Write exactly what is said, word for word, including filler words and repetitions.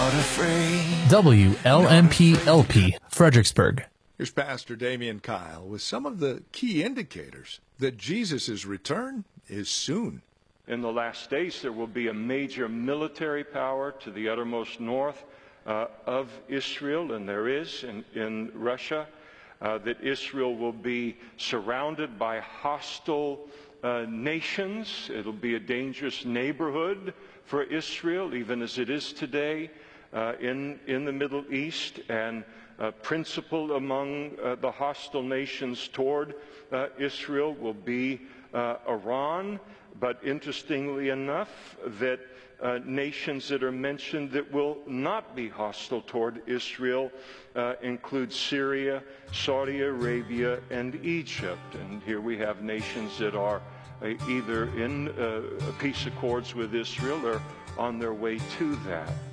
not afraid. W L M P L P, Fredericksburg. Here's Pastor Damian Kyle with some of the key indicators that Jesus' return is soon. In the last days, there will be a major military power to the uttermost north uh, of Israel, and there is in, in Russia, uh, that Israel will be surrounded by hostile uh, nations. It'll be a dangerous neighborhood for Israel, even as it is today uh, in, in the Middle East, and uh, principal among uh, the hostile nations toward uh, Israel will be uh, Iran. But interestingly enough, that uh, nations that are mentioned that will not be hostile toward Israel uh, include Syria, Saudi Arabia, and Egypt. And here we have nations that are uh, either in uh, peace accords with Israel or on their way to that.